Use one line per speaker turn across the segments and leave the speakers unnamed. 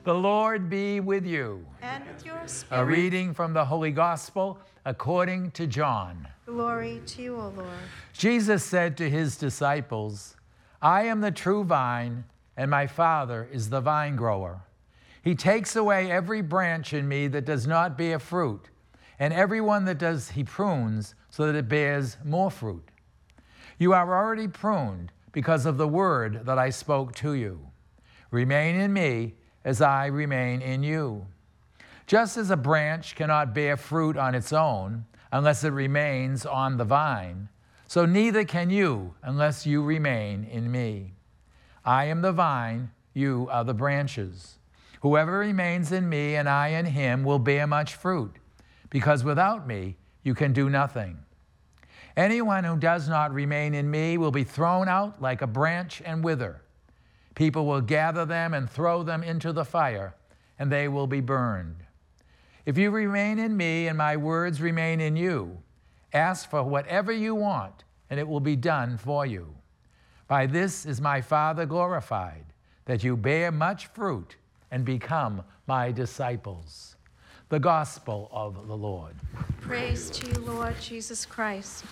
The Lord be with you.
And with your spirit.
A reading from the Holy Gospel according to John.
Glory to you, O Lord.
Jesus said to his disciples, I am the true vine, and my Father is the vine grower. He takes away every branch in me that does not bear fruit, and every one that does he prunes so that it bears more fruit. You are already pruned because of the word that I spoke to you. Remain in me as I remain in you. Just as a branch cannot bear fruit on its own unless it remains on the vine, so neither can you unless you remain in me. I am the vine, you are the branches. Whoever remains in me and I in him will bear much fruit, because without me you can do nothing. Anyone who does not remain in me will be thrown out like a branch and wither. People will gather them and throw them into the fire, and they will be burned. If you remain in me and my words remain in you, ask for whatever you want, and it will be done for you. By this is my Father glorified, that you bear much fruit and become my disciples. The Gospel of the Lord.
Praise to you, Lord Jesus Christ.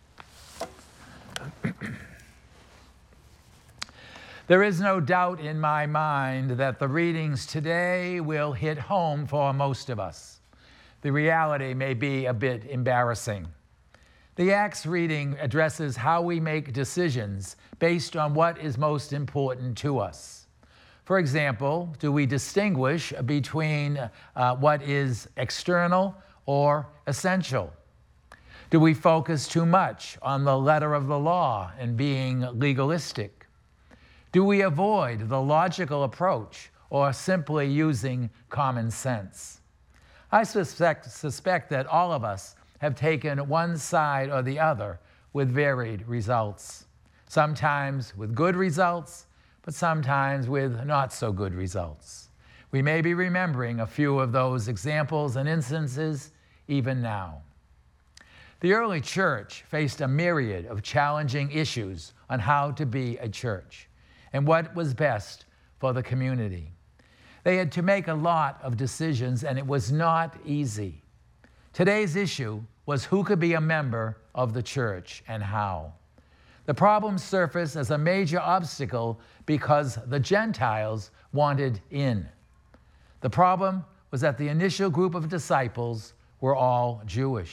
There is no doubt in my mind that the readings today will hit home for most of us. The reality may be a bit embarrassing. The Acts reading addresses how we make decisions based on what is most important to us. For example, do we distinguish between what is external or essential? Do we focus too much on the letter of the law and being legalistic? Do we avoid the logical approach or simply using common sense? I suspect that all of us have taken one side or the other with varied results. Sometimes with good results, but sometimes with not so good results. We may be remembering a few of those examples and instances even now. The early church faced a myriad of challenging issues on how to be a church and what was best for the community. They had to make a lot of decisions, and it was not easy. Today's issue was who could be a member of the church and how. The problem surfaced as a major obstacle because the Gentiles wanted in. The problem was that the initial group of disciples were all Jewish.